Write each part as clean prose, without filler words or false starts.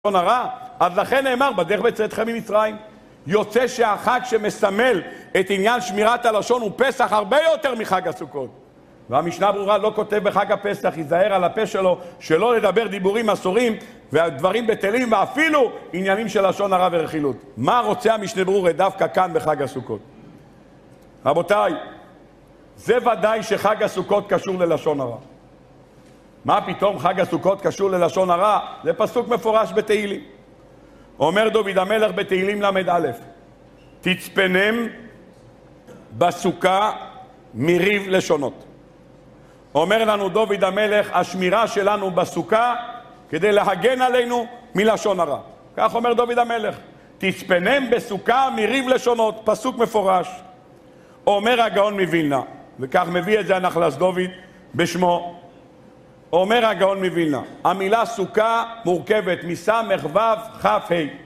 לשון הרע, אז לכן נאמר בדרך בצאתכם ממצרים. יוצא שהחג שמסמל את עניין שמירת הלשון הוא פסח הרבה יותר מחג הסוכות. והמשנה ברורה לא כותב בחג הפסח, ייזהר על הפה שלו שלא לדבר דיבורים אסורים והדברים בטלים ואפילו עניינים של לשון הרע ורכילות. מה רוצה המשנה ברורה דווקא כאן בחג הסוכות? רבותיי, זה ודאי שחג הסוכות קשור ללשון הרע. מה פתאום חג הסוכות קשור ללשון הרע? זה פסוק מפורש בתהילים. אומר דוד המלך בתהילים למד א', תצפנם בסוכה מריב לשונות. אומר לנו דוד המלך, השמירה שלנו בסוכה כדי להגן עלינו מלשון הרע. כך אומר דוד המלך, תצפנם בסוכה מריב לשונות, פסוק מפורש. אומר הגאון מווילנה, וכך מביא את זה הנחלס דוד בשמו, אומר הגאון מווילנה, המילה סוכה מורכבת מסמך ו' כ' ה'.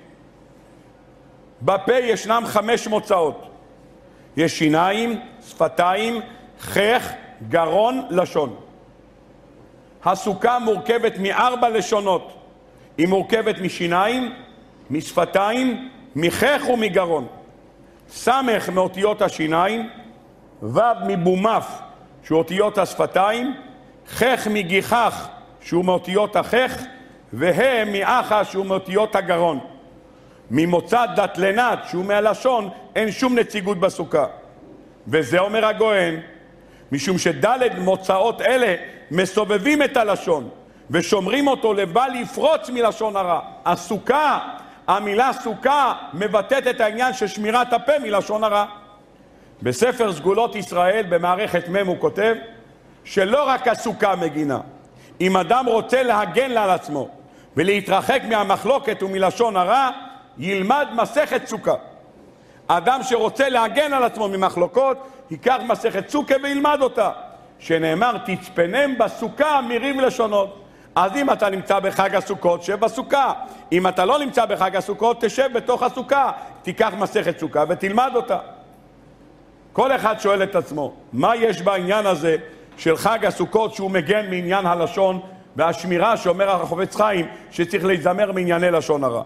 בפה ישנם 5 מוצאות. יש שיניים, שפתיים, חך, גרון, לשון. הסוכה מורכבת מ4 לשונות. היא מורכבת משיניים, משפתיים, מחך ומגרון. סמך מאותיות השיניים, ו' מבומף שהוא אותיות השפתיים, חך מגיחך שהוא מאותיות החך, וה' מאחה שהוא מאותיות הגרון. ממוצא דתלנת שהוא מהלשון אין שום נציגות בסוכה. וזה אומר הגוהן, משום שד' מוצאות אלה מסובבים את הלשון ושומרים אותו לבל יפרוץ מלשון הרע. הסוכה, המילה סוכה מבטאת את העניין של שמירת הפה מלשון הרע. בספר סגולות ישראל במערכת מ' הוא כותב שלא רק הסוכה מגינה. אם אדם רוצה להגן לה על עצמו ולהתרחק מהמחלוקת ומלשון הרע, ילמד מסכת סוכה. אדם שרוצה להגן על עצמו ממחלוקות, ייקח מסכת סוכה וילמד אותה, שנאמר תצפנם בסוכה מריב לשונות. אז אם אתה נמצא בחג הסוכות, שב בסוכה. אם אתה לא נמצא בחג הסוכות, תשב בתוך הסוכה, תיקח מסכת סוכה ותלמד אותה. כל אחד שואל את עצמו, מה יש בעניין הזה של חג הסוכות שהוא מגן מעניין הלשון והשמירה שאומר החפץ חיים שצריך להיזמר מענייני לשון הרע?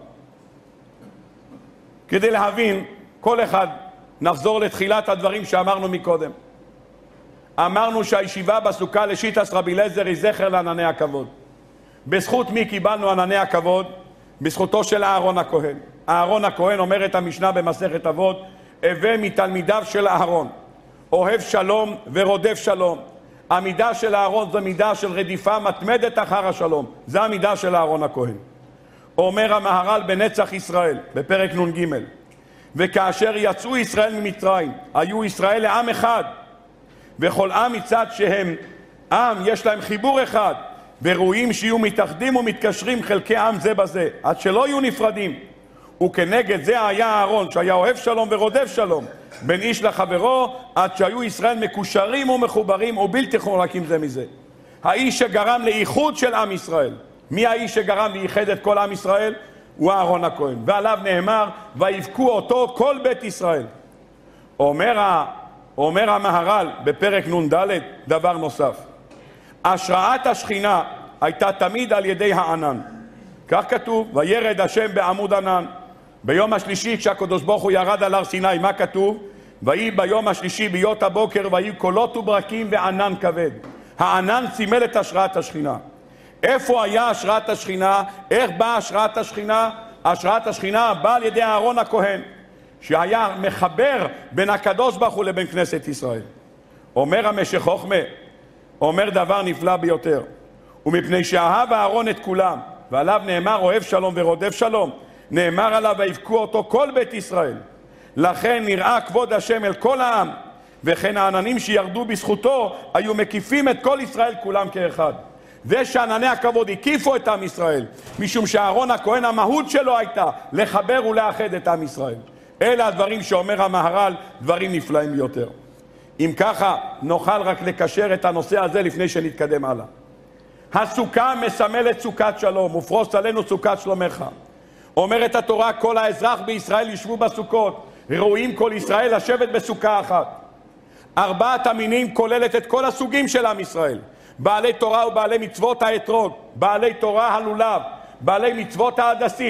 כדי להבין, כל אחד נחזור לתחילת הדברים שאמרנו מקודם. אמרנו שהישיבה בסוכה לשיטת רבי אליעזר היא זכר לענני הכבוד. בזכות מי קיבלנו ענני הכבוד? בזכותו של אהרון הכהן. אהרון הכהן, אומרת המשנה במסכת אבות, הווה מתלמידיו של אהרון, אוהב שלום ורודף שלום. המידה של אהרון זו מידה של רדיפה מתמדת אחר השלום. זו המידה של אהרון הכהן. אומר המהר"ל בנצח ישראל בפרק נ"ג, וכאשר יצאו ישראל ממצרים היו ישראל לעם אחד, וכל עם מצד שהם עם יש להם חיבור אחד, וראויים שיהיו מתאחדים ומתקשרים חלקי עם זה בזה עד שלא יהיו נפרדים. וכנגד זה היה אהרון שהיה אוהב שלום ורודף שלום בין איש לחברו, עד שהיו ישראל מקושרים ומחוברים ובלתי חולקים זה מזה. האיש שגרם לאיחוד של עם ישראל. מי האיש שגרם לאיחד את כל עם ישראל? הוא אהרון הכהן, ועליו נאמר ויבכו אותו כל בית ישראל. אומר המהר"ל בפרק נ"ד דבר נוסף, השראת השכינה הייתה תמיד על ידי הענן. כך כתוב, וירד השם בעמוד ענן. ביום השלישי כשהקדוש ברוך הוא ירד על הר סיני, מה כתוב? ויהי ביום השלישי ביות הבוקר ויהי קולות וברקים וענן כבד. הענן סימל את השראת השכינה. איפה היה השראת השכינה? איך באה השראת השכינה? השראת השכינה באה על ידי אהרון הכהן, שהיה מחבר בין הקדוש ברוך הוא לבין כנסת ישראל. אומר המשך חוכמה, אומר דבר נפלא ביותר, ומפני שאהב אהרון את כולם, ועליו נאמר אוהב שלום ורודף שלום, נאמר עליו ויבכו אותו כל בית ישראל. לכן נראה כבוד השם אל כל העם, וכן העננים שירדו בזכותו היו מקיפים את כל ישראל כולם כאחד. זה שענני הכבוד הקיפו את עם ישראל, משום שאהרון הכהן המהות שלו הייתה לחבר ולאחד את עם ישראל. אלה הדברים שאומר המהר"ל, דברים נפלאים יותר. אם ככה נוכל רק לקשר את הנושא הזה לפני שנתקדם הלאה. הסוכה מסמלת סוכת שלום, ופרוס עלינו סוכת שלומך. אומרת התורה, כל האזרח בישראל ישבו בסוכות, ראויים כל ישראל לשבת בסוכה אחת. 4 המינים כוללת את כל הסוגים של עם ישראל, בעלי תורה ובעלי מצוות האתרוג, בעלי תורה הלולב, בעלי מצוות ההדסים.